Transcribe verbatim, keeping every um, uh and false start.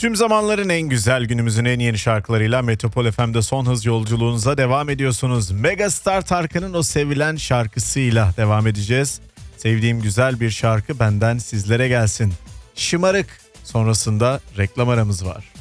Tüm zamanların en güzel, günümüzün en yeni şarkılarıyla Metropol F M'de son hız yolculuğunuza devam ediyorsunuz. Megastar Tarkan'ın o sevilen şarkısıyla devam edeceğiz. Sevdiğim güzel bir şarkı benden sizlere gelsin. Şımarık. Sonrasında reklam aramız var.